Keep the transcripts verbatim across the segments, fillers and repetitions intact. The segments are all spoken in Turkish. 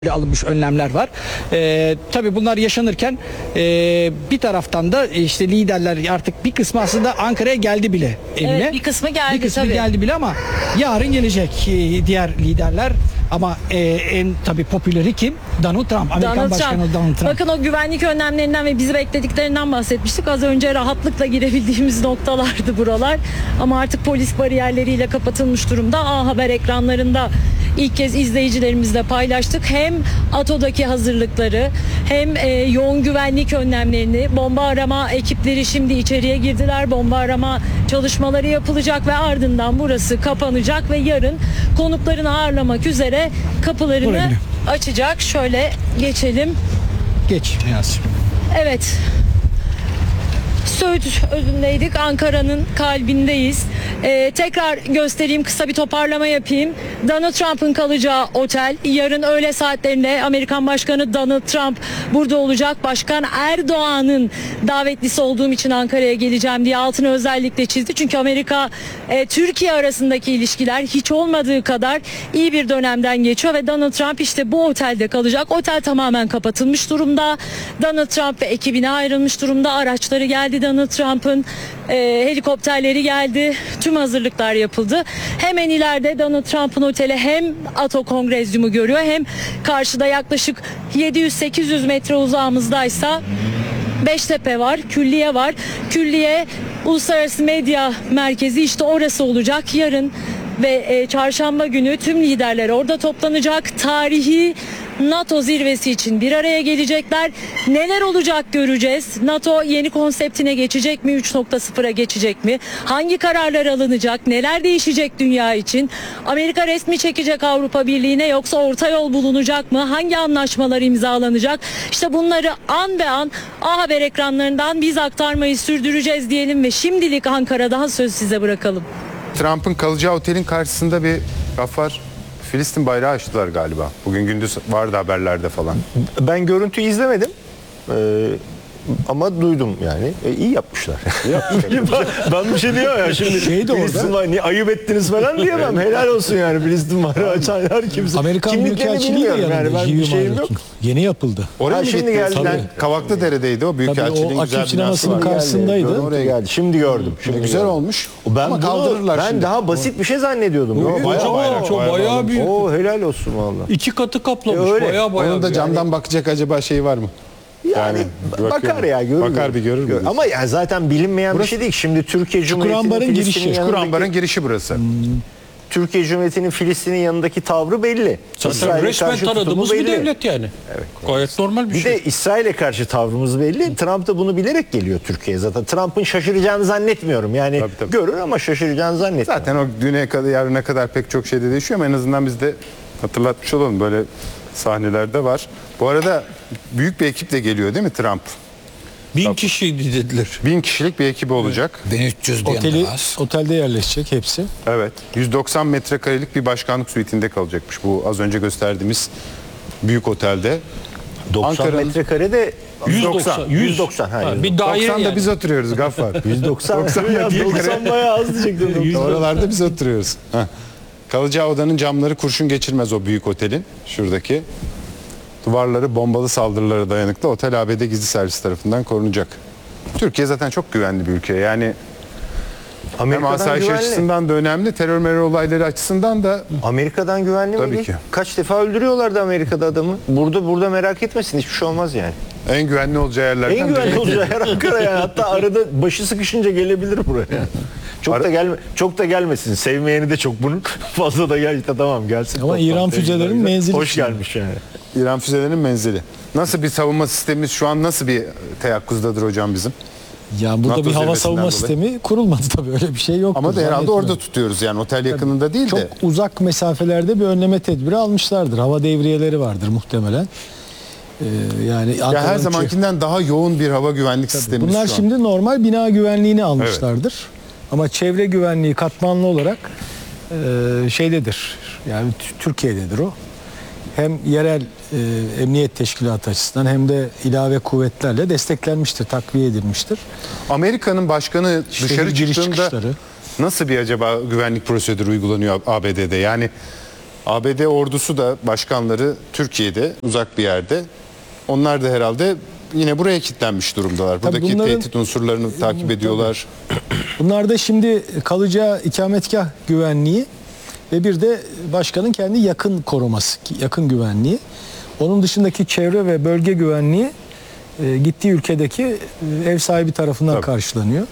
alınmış önlemler var. Ee, tabii bunlar yaşanırken e, bir taraftan da işte liderler artık bir kısmı aslında Ankara'ya geldi bile evine. Evet, bir kısmı geldi Bir kısmı tabii. geldi bile ama yarın gelecek e, diğer liderler. Ama e, en tabii popüleri kim? Donald Trump. Amerikan Donald Başkanı Trump. Donald Trump. Bakın o güvenlik önlemlerinden ve bizi beklediklerinden bahsetmiştik. Az önce rahatlıkla girebildiğimiz noktalardı buralar. Ama artık polis bariyerleriyle kapatılmış durumda. A Haber ekranlarında ilk kez izleyicilerimizle paylaştık. Hem A T O'daki hazırlıkları hem e, yoğun güvenlik önlemlerini, bomba arama ekipleri şimdi içeriye girdiler. Bomba arama çalışmaları yapılacak ve ardından burası kapanacak ve yarın konuklarını ağırlamak üzere kapılarını Buraya. açacak. Şöyle geçelim. Geç Niyazi. Evet. Söğüt özündeydik. Ankara'nın kalbindeyiz. Ee, tekrar göstereyim, kısa bir toparlama yapayım. Donald Trump'ın kalacağı otel. Yarın öğle saatlerinde Amerikan Başkanı Donald Trump burada olacak. Başkan Erdoğan'ın davetlisi olduğum için Ankara'ya geleceğim diye altını özellikle çizdi. Çünkü Amerika e, Türkiye arasındaki ilişkiler hiç olmadığı kadar iyi bir dönemden geçiyor ve Donald Trump işte bu otelde kalacak. Otel tamamen kapatılmış durumda. Donald Trump ve ekibine ayrılmış durumda. Araçları geldi Donald Trump'ın, e, helikopterleri geldi. Tüm hazırlıklar yapıldı. Hemen ileride Donald Trump'ın oteli hem A T O Kongrezyumu görüyor hem karşıda yaklaşık yedi yüz sekiz yüz metre uzağımızdaysa Beştepe var, Külliye var. Külliye Uluslararası Medya Merkezi, işte orası olacak. Yarın ve e, çarşamba günü tüm liderler orada toplanacak. Tarihi NATO zirvesi için bir araya gelecekler. Neler olacak göreceğiz. NATO yeni konseptine geçecek mi? üç nokta sıfıra geçecek mi? Hangi kararlar alınacak? Neler değişecek dünya için? Amerika resmi çekecek Avrupa Birliği'ne, yoksa orta yol bulunacak mı? Hangi anlaşmalar imzalanacak? İşte bunları an be an A Haber ekranlarından biz aktarmayı sürdüreceğiz diyelim ve şimdilik Ankara'dan söz size bırakalım. Trump'ın kalacağı otelin karşısında bir Gafar Filistin bayrağı açtılar galiba. Bugün gündüz vardı haberlerde falan. Ben görüntüyü izlemedim. Ee, ama duydum yani. E, iyi yapmışlar. ben, ben bir şey diyemem ya şimdi. Şey de orada. Filistin var, niye ayıp ettiniz falan diyemem. Helal olsun yani Filistin var açan her kimse. Amerikan Kimliklerini Büyükelçiliği de bilmiyorum yanında. yani. Ben bir şeyim yok. Yeni yapıldı. Oraya Ha, mı şimdi gittiniz? geldiler. Tabii. Kavaklıdere'deydi o büyükelçiliğin Tabii o güzel Akif binası sinemasının var. karşısındaydı. Görüntü Oraya geldi. Şimdi gördüm. Şimdi Güzel gördüm. olmuş. Ben Ama bunu- kaldırırlar ben şimdi. daha basit bir şey zannediyordum. Yok, Ya. bayağı Oo, bayrak, çok bayağı bayağı büyük. Oo, helal olsun valla. İki katı kaplamış. E, öyle. Bayağı bayağı. Onun da camdan bakacak acaba şey var mı? Yani, bakıyor bakar mu? ya görür. Bakar bir görür mü? Ama yani zaten bilinmeyen bir şey değil. Şimdi Türkiye Cumhuriyeti'nin Ambar'ın Filistin'in girişi. yanındaki, Kurambar'ın girişi burası. Türkiye Cumhuriyeti'nin Filistin'in yanındaki tavrı belli. Zaten İsrail'e resmen karşı tutumu tanıdığımız bir belli. devlet yani. Gayet normal bir, Bir şey. de İsrail'e karşı tavrımız belli. Trump da bunu bilerek geliyor Türkiye'ye zaten. Trump'ın şaşıracağını zannetmiyorum. Yani Tabii, tabii. görür ama şaşıracağını zannetmiyorum. Zaten o düne kadar yarına kadar pek çok şeyde değişiyor ama en azından biz de hatırlatmış olalım, böyle sahnelerde var. Bu arada büyük bir ekiple geliyor değil mi Trump? Bin kişi dediler. Bin kişilik bir ekibi olacak. bin üç yüz diyen Oteli, de az. otelde yerleşecek hepsi. Evet. yüz doksan metrekarelik bir başkanlık suitinde kalacakmış bu az önce gösterdiğimiz büyük otelde. doksan Ankara'nın- metrekare de yüz doksan. yüz doksan. Ha, Ha, yüz bir daire doksanda yani. biz oturuyoruz Gaffar. yüz doksan. doksan Ya, metrekare. doksan bayağı az diyecektim. Oralarda biz oturuyoruz. Heh. Kalacağı odanın camları kurşun geçirmez o büyük otelin. Şuradaki. Duvarları bombalı saldırılara dayanıklı. Otel A B D gizli servis tarafından korunacak. Türkiye zaten çok güvenli bir ülke. Yani hem Amerika'dan asayiş güvenli. açısından da önemli. Terör merör olayları açısından da Amerika'dan güvenli Tabii miydi? ki. Kaç defa öldürüyorlardı Amerika'da adamı. Burada burada merak etmesin, hiçbir şey olmaz yani. en güvenli olacağı yerlerden En güvenli biri. olacağı yer Ankara yani. Hatta arada başı sıkışınca gelebilir buraya. Çok Ara- da gelme, çok da gelmesin. Sevmeyeni de çok bunun. Fazla da gel işte tamam gelsin. Ama İran füzelerinin menzili hoş şimdi. gelmiş yani. İran füzelerinin menzili. Nasıl bir savunma sistemimiz şu an, nasıl bir teyakkuzdadır hocam bizim? Yani burada NATO bir hava zirvesinden savunma dolayı. sistemi kurulmadı tabii, öyle bir şey yok. Ama da herhalde orada tutuyoruz yani otel yakınında değil çok de. uzak mesafelerde bir önleme tedbiri almışlardır. Hava devriyeleri vardır muhtemelen. Ee, yani Ya her Ankara'nın zamankinden daha yoğun bir hava güvenlik sistemimiz bunlar şu an. şimdi normal bina güvenliğini almışlardır. Ama çevre güvenliği katmanlı olarak e, şeydedir. Yani T- Türkiye'dedir o. Hem yerel e, emniyet teşkilatı açısından hem de ilave kuvvetlerle desteklenmiştir, takviye edilmiştir. Amerika'nın başkanı Şehir dışarı giriş çıktığında çıkışları. nasıl bir acaba güvenlik prosedürü uygulanıyor A B D'de? Yani A B D ordusu da başkanları Türkiye'de, uzak bir yerde. Onlar da herhalde yine buraya kilitlenmiş durumdalar. Buradaki bunların- tehdit unsurlarını takip ediyorlar. Bunlar da şimdi kalacağı ikametgah güvenliği ve bir de başkanın kendi yakın koruması, yakın güvenliği. Onun dışındaki çevre ve bölge güvenliği e, gittiği ülkedeki e, ev sahibi tarafından Tabii. karşılanıyor.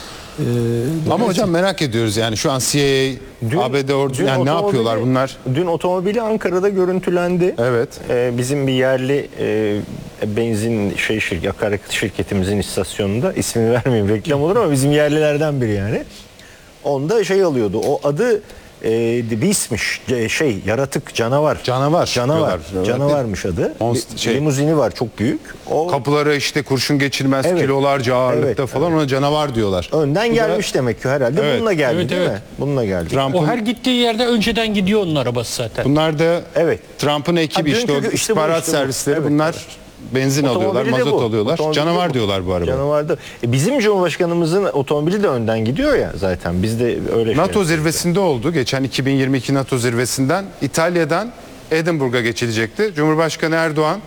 E, Ama hocam merak ediyoruz yani şu an C I A, A B D ordusu dün yani ne otomobili- yapıyorlar bunlar? Dün otomobili Ankara'da görüntülendi. Evet. Ee, bizim bir yerli e, benzin şey şirket, akaryakıt şirketimizin istasyonunda, ismini vermeyeyim reklam olur ama bizim yerlilerden biri yani. Onda şey alıyordu. O adı e, The Beast'miş. E, şey yaratık, canavar. Canavar Canavar. diyorlar. Canavarmış adı. Monst- Bir şey- limuzini var çok büyük. O Kapılara işte kurşun geçirmez Evet. kilolarca ağırlıkta Evet, falan ona canavar diyorlar. önden Bu da gelmiş demek ki herhalde. Evet. Bununla geldi Evet, değil evet. mi? Bununla geldi. Trump'ın, O her gittiği yerde önceden gidiyor onun arabası zaten. bunlar da Evet. Trump'ın ekibi Ha, işte o dünkü- işte bu, istihbarat işte bu. servisleri Evet, bunlar benzin alıyorlar, Otomobili de mazot bu. alıyorlar. Otomobili de Canavar bu. diyorlar bu araba. Canavarda. E bizim Cumhurbaşkanımızın otomobili de önden gidiyor ya zaten. Biz de öyle şey. NATO zirvesinde oldu. Geçen iki bin yirmi iki NATO zirvesinden İtalya'dan Edinburgh'a geçilecekti. Cumhurbaşkanı Erdoğan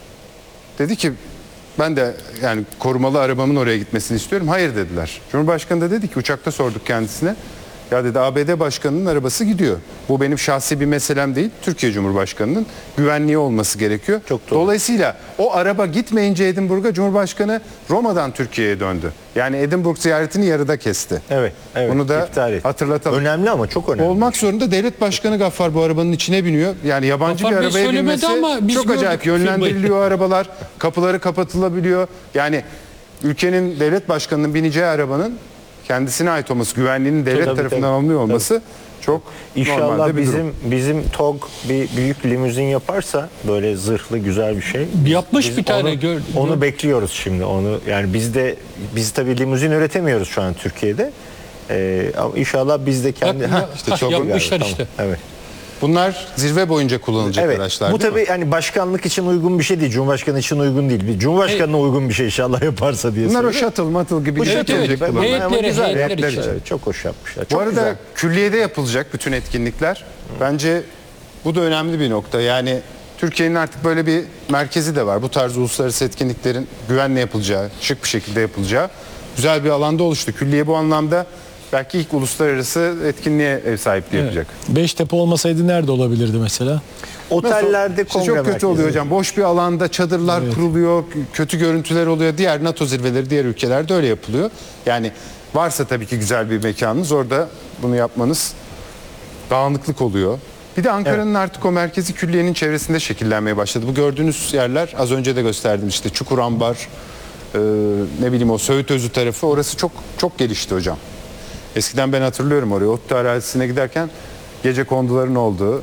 dedi ki ben de yani korumalı arabamın oraya gitmesini istiyorum. Hayır dediler. Cumhurbaşkanı da dedi ki uçakta sorduk kendisine. Ya dedi A B D Başkanı'nın arabası gidiyor. Bu benim şahsi bir meselem değil. Türkiye Cumhurbaşkanı'nın güvenliği olması gerekiyor. Çok doğru. Dolayısıyla o araba gitmeyince Edinburgh'a Cumhurbaşkanı Roma'dan Türkiye'ye döndü. Yani Edinburgh ziyaretini yarıda kesti. Evet, evet. Bunu da İptal etti. hatırlatalım. Önemli ama çok önemli. Olmak zorunda devlet başkanı Gaffar bu arabanın içine biniyor. Yani yabancı Gaffar bir Bey arabaya söylemedi binmesi ama biz çok gördük acayip. firmayı. Yönlendiriliyor arabalar, kapıları kapatılabiliyor. Yani ülkenin devlet başkanının bineceği arabanın kendisine ait olması, güvenliğinin devlet Tabii, tarafından tabii. alınıyor olması çok İnşallah normalde bir bizim durum. bizim T O G bir büyük limuzin yaparsa böyle zırhlı güzel bir şey. Yapmış Biz bir tane, Onu, gör- onu gör- bekliyoruz şimdi. Onu yani biz de biz tabii limuzin üretemiyoruz şu an Türkiye'de. Ee, ama inşallah biz de kendi Bak, Ha, ya- işte hah, çok- yapmışlar tamam, işte. Evet. Bunlar zirve boyunca kullanılacak Evet. araçlar Bu değil mi? tabii yani başkanlık için uygun bir şey değil. Cumhurbaşkanı için uygun değil. Bir Cumhurbaşkanına uygun bir şey inşallah yaparsa diye. Bunlar o söylüyorum. shuttle matıl gibi Bu değil. Evet, evet. Ben- Heyetleri, ama güzel, heyetler heyetler için. evet, çok hoş yapmışlar. Bu Çok arada güzel. külliyede yapılacak bütün etkinlikler. Bence bu da önemli bir nokta. Yani Türkiye'nin artık böyle bir merkezi de var. Bu tarz uluslararası etkinliklerin güvenle yapılacağı, şık bir şekilde yapılacağı güzel bir alanda oluştu. Külliye bu anlamda belki ilk uluslararası etkinliğe ev sahipliği yapacak. Beştepe olmasaydı nerede olabilirdi mesela? Otellerde İşte kongre çok kötü merkezi. oluyor hocam. Boş bir alanda çadırlar kuruluyor, kötü görüntüler oluyor. Diğer NATO zirveleri diğer ülkelerde öyle yapılıyor. Yani varsa tabii ki güzel bir mekanınız orada bunu yapmanız dağınıklık oluyor. Bir de Ankara'nın artık o merkezi külliyenin çevresinde şekillenmeye başladı. Bu gördüğünüz yerler az önce de gösterdim işte Çukurambar, e, ne bileyim o Söğütözü tarafı orası çok çok gelişti hocam. Eskiden ben hatırlıyorum orayı. ODTÜ arazisine giderken gece konduların olduğu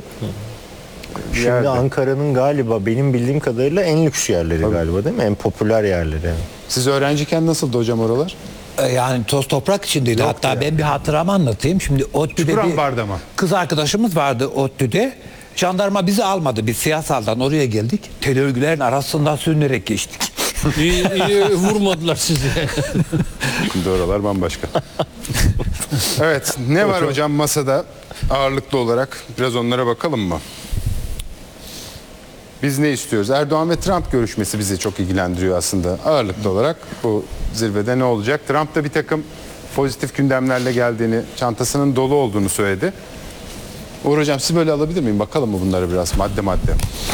bir Şimdi yerde. Ankara'nın galiba benim bildiğim kadarıyla en lüks yerleri galiba değil mi? En popüler yerleri. Siz öğrenciyken nasıldı hocam oralar? E, Yani toz toprak içindeydi. Hatta ben bir hatıramı anlatayım. Şimdi ODTÜ'de Çukuran bir vardı ama. kız arkadaşımız vardı ODTÜ'de. Jandarma bizi almadı. Biz siyasaldan oraya geldik. Tel örgülerin arasından sürünerek geçtik. İyi, iyi vurmadılar sizi. Şimdi oralar bambaşka. Evet, ne var hocam masada ağırlıklı olarak? Biraz onlara bakalım mı? Biz ne istiyoruz? Erdoğan ve Trump görüşmesi bizi çok ilgilendiriyor aslında. Ağırlıklı olarak bu zirvede ne olacak? Trump da bir takım pozitif gündemlerle geldiğini, çantasının dolu olduğunu söyledi. Uğur hocam siz böyle alabilir miyim? Bakalım mı bunları biraz madde madde?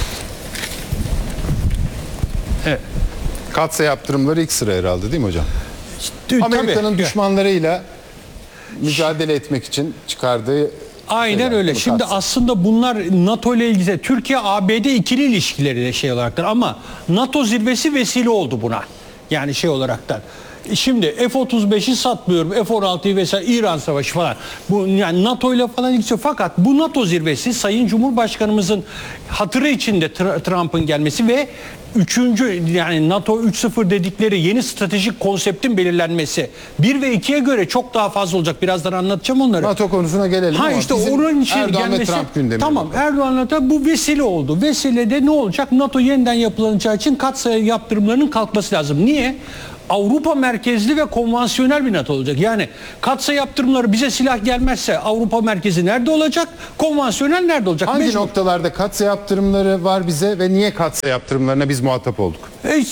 Evet. Katsa yaptırımları ilk sıra herhalde değil mi hocam? Tabii. Amerika'nın düşmanlarıyla mücadele etmek için çıkardığı Aynen şeyler, öyle. bu Şimdi katsa. aslında bunlar NATO ile ilgili, Türkiye A B D ikili ilişkileri de şey olaraktır ama NATO zirvesi vesile oldu buna. Yani şey olaraktan. Şimdi F otuz beşi satmıyorum, F on altıyı vesaire İran Savaşı falan. Bu yani NATO ile falan ilgisi yok. Fakat bu NATO zirvesi Sayın Cumhurbaşkanımızın hatırı içinde Tr- Trump'ın gelmesi ve üçüncü yani NATO üç nokta sıfır dedikleri yeni stratejik konseptin belirlenmesi. bir ve ikiye göre çok daha fazla olacak. Birazdan anlatacağım onları. NATO konusuna gelelim Ha ama işte bizim onun için Erdoğan gelmesi ve Trump gündemi. tamam Erdoğan'la da bu vesile oldu. Vesilede ne olacak? NATO yeniden yapılacağı için katsayı yaptırımlarının kalkması lazım. Niye? Avrupa merkezli ve konvansiyonel bir NATO olacak. Yani katsayı yaptırımları bize silah gelmezse Avrupa merkezi nerede olacak? Konvansiyonel nerede olacak? Hangi Mecbur. noktalarda katsayı yaptırımları var bize ve niye katsayı yaptırımlarına biz muhatap olduk?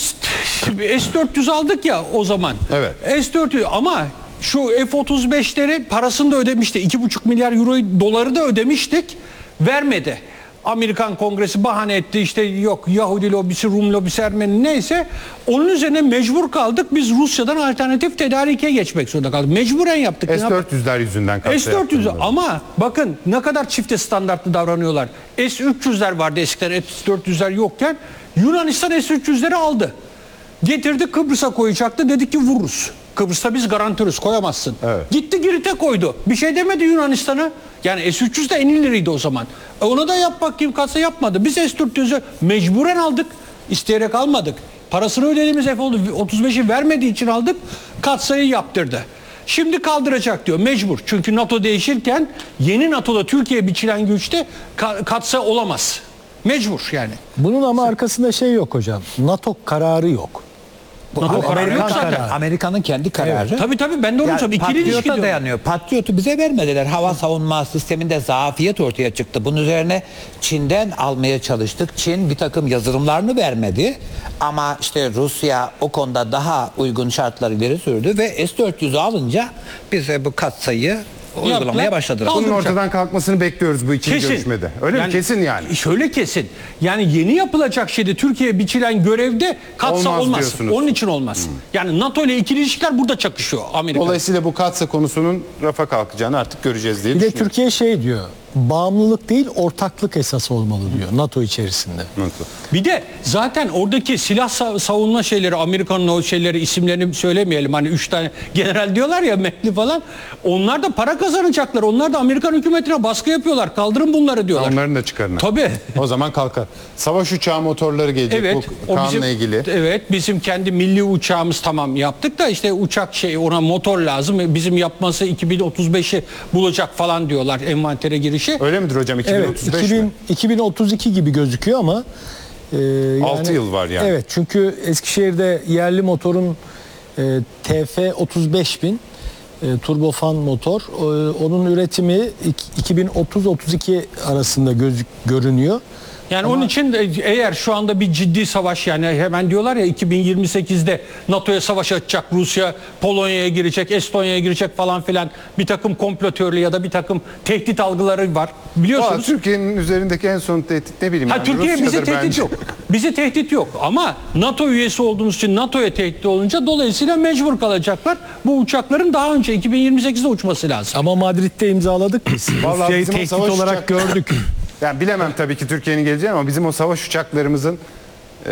E, S dört yüz aldık ya o zaman. Evet. S dört yüz ama şu F otuz beşleri parasını da ödemişti. iki buçuk milyar euro doları da ödemiştik. Vermedi. Amerikan Kongresi bahane etti, işte yok Yahudi lobisi, Rum lobisi, Ermeni neyse. Onun üzerine mecbur kaldık. Biz Rusya'dan alternatif tedarike geçmek zorunda kaldık. Mecburen yaptık. S dört yüzler yüzünden katsayı S dört yüz yaptırımları. ama bakın ne kadar çifte standartlı davranıyorlar. S üç yüzler vardı eskiden, S dört yüzler yokken. Yunanistan S üç yüzleri aldı. Getirdi, Kıbrıs'a koyacaktı. Dedik ki vururuz. Kıbrıs'ta biz garantörüz, koyamazsın. Evet. Gitti Girit'e koydu. Bir şey demedi Yunanistan'a. Yani S üç yüz de en ileriydi o zaman. E ona da yap bakayım, katsa yapmadı. Biz S dört yüzü mecburen aldık. İsteyerek almadık. Parasını ödediğimiz F otuz beşi vermediği için aldık. Katsayı yaptırdı. Şimdi kaldıracak diyor. Mecbur. Çünkü NATO değişirken yeni NATO'da Türkiye biçilen güçte katsayı olamaz. Mecbur yani. Bunun ama arkasında şey yok hocam. NATO kararı yok. Bu NATO kararı Amerikan yok zaten. kararı. Amerika'nın kendi kararı. Tabii tabii ben de onu Yani söylüyorum. İkili ilişki Patriot'a diyorum. dayanıyor. Patriot'u bize vermediler. Hava savunma sisteminde zafiyet ortaya çıktı. Bunun üzerine Çin'den almaya çalıştık. Çin bir takım yazılımlarını vermedi. Ama işte Rusya o konuda daha uygun şartlar ileri sürdü ve S dört yüzü alınca bize bu katsayıyı uygulamaya başladılar. Bunun Kaldıracak. ortadan kalkmasını bekliyoruz bu ikinci Kesin. görüşmede. Öyle mi? Kesin yani. Şöyle kesin. Yani yeni yapılacak şeyde Türkiye biçilen görevde katsa Olmaz olmaz. diyorsunuz. Onun için olmaz. Yani NATO ile ikili ilişkiler burada çakışıyor Amerika. Dolayısıyla bu katsa konusunun rafa kalkacağını artık göreceğiz diye Bir de düşünüyorum. Türkiye şey diyor. Bağımlılık değil, ortaklık esası olmalı diyor NATO içerisinde. Nasıl? Bir de zaten oradaki silah sa- savunma şeyleri, Amerika'nın o şeyleri, isimlerini söylemeyelim. Hani üç tane general diyorlar ya, Mehdi falan. Onlar da para kazanacaklar. Onlar da Amerikan hükümetine baskı yapıyorlar. Kaldırın bunları diyorlar. Onların da çıkarına. Tabii. O zaman kalkar. Savaş uçağı motorları gelecek Evet, bu o kanunla bizim, ilgili. Evet, bizim kendi milli uçağımız tamam yaptık da işte uçak şey, ona motor lazım. Bizim yapması iki bin otuz beşi bulacak falan diyorlar envantere girişi. Öyle midir hocam? iki bin Evet, otuz beş iki bin, mi? iki bin otuz iki gibi gözüküyor ama e, yani- Altı yıl var yani. Evet, çünkü Eskişehir'de yerli motorun e, T F otuz beş bin e, turbofan motor, e, onun üretimi ik- iki bin otuz otuz iki arasında gözük görünüyor. Yani onun için de eğer şu anda bir ciddi savaş, yani hemen diyorlar ya iki bin yirmi sekizde NATO'ya savaş açacak Rusya, Polonya'ya girecek, Estonya'ya girecek falan filan, bir takım komplo teorileri ya da bir takım tehdit algıları var. Valla Biliyorsunuz. Türkiye'nin üzerindeki en son tehdit ne bileyim. Ha, yani Türkiye bize Rusya'dır tehdit bence. yok. Bize tehdit yok ama NATO üyesi olduğumuz için NATO'ya tehdit olunca dolayısıyla mecbur kalacaklar. Bu uçakların daha önce iki bin yirmi sekizde uçması lazım. Ama Madrid'de imzaladık biz. Vallahi Rusya'yı bizim o tehdit savaş olarak uçak- gördük. Yani bilemem tabii ki Türkiye'nin geleceğini ama bizim o savaş uçaklarımızın e,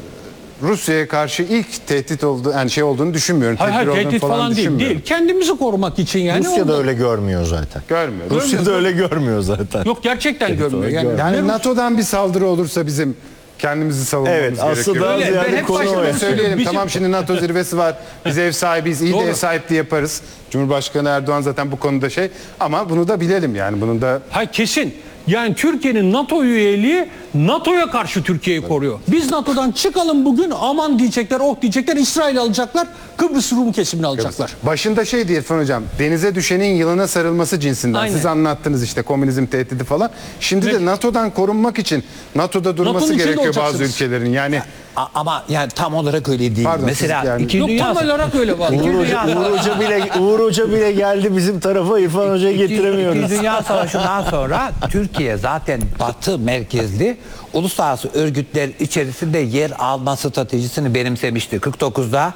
Rusya'ya karşı ilk tehdit olduğu, yani şey olduğunu düşünmüyorum. Hayır hayır Tedbir olduğunu tehdit falan değil, düşünmüyorum. değil. Kendimizi korumak için yani. Rusya da orada- öyle görmüyor zaten. Görmüyor. Rusya da öyle görmüyor zaten. Yok gerçekten görmüyor. Yani, Yani Ne- NATO'dan bir saldırı olursa bizim kendimizi savunmamız Evet, gerekiyor. aslında daha Öyle, ben ziyade hep konu başta o. böyle yani. Söyleyelim Bizim- tamam, şimdi NATO zirvesi var. Biz ev sahibiyiz, iyi de Doğru. ev sahipliği yaparız. Cumhurbaşkanı Erdoğan zaten bu konuda şey, ama bunu da bilelim yani, bunun da Hayır kesin. Yani Türkiye'nin NATO üyeliği NATO'ya karşı Türkiye'yi koruyor. Biz NATO'dan çıkalım bugün, aman diyecekler, oh diyecekler, İsrail alacaklar, Kıbrıs Rum kesimini alacaklar. başında şey diye İrfan hocam, denize düşenin yılına sarılması cinsinden. Aynen. Siz anlattınız işte komünizm tehdidi falan. Şimdi de NATO'dan korunmak için NATO'da durması NATO'nun içinde gerekiyor bazı olacaksınız. ülkelerin. Yani A- Ama yani tam olarak öyle değil. Pardon, Mesela siz yani- İkinci Yok Dünya tam olarak öyle var. Uğur Hoca, Uğur Hoca bile Uğur Hoca bile geldi bizim tarafa, İrfan Hoca'yı getiremiyoruz. İkinci Dünya Savaşı'ndan sonra Türkiye zaten Batı merkezli uluslararası örgütler içerisinde yer alma stratejisini benimsemişti. kırk dokuzda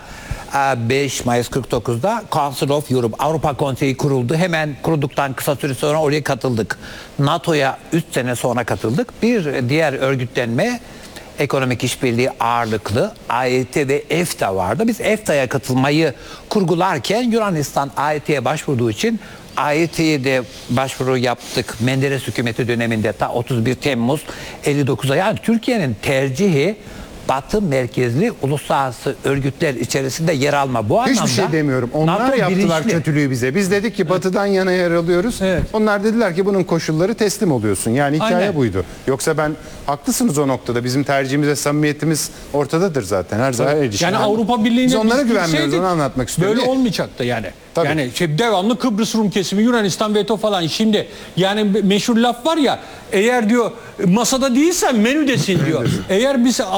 beş Mayıs kırk dokuzda Council of Europe, Avrupa Konseyi kuruldu. Hemen kurulduktan kısa süre sonra oraya katıldık. NATO'ya üç sene sonra katıldık. Bir diğer örgütlenme ekonomik işbirliği ağırlıklı A E T ve EFTA vardı. Biz EFTA'ya katılmayı kurgularken Yunanistan A E T'ye başvurduğu için A E T'ye de başvuru yaptık. Menderes hükümeti döneminde ta otuz bir Temmuz elli dokuz'a, yani Türkiye'nin tercihi Batı merkezli uluslararası örgütler içerisinde yer alma. Bu anlamda Hiçbir şey demiyorum. Onlar NATO yaptılar bilinçli. kötülüğü bize. Biz dedik ki batıdan yana yer alıyoruz. Evet. Onlar dediler ki bunun koşulları teslim oluyorsun. Yani hikaye Aynen. buydu. Yoksa ben haklısınız o noktada. Bizim tercihimize samimiyetimiz ortadadır zaten. Her zaman erişim. Yani Avrupa Birliği'ne biz onlara biz güvenmiyoruz. girseydik Onu anlatmak istiyorum. Böyle Bir- olmayacaktı yani. Tabii. Yani şey, devamlı Kıbrıs Rum kesimi, Yunanistan veto falan. Şimdi yani meşhur laf var ya, eğer diyor masada değilsen menüdesin diyor. Eğer biz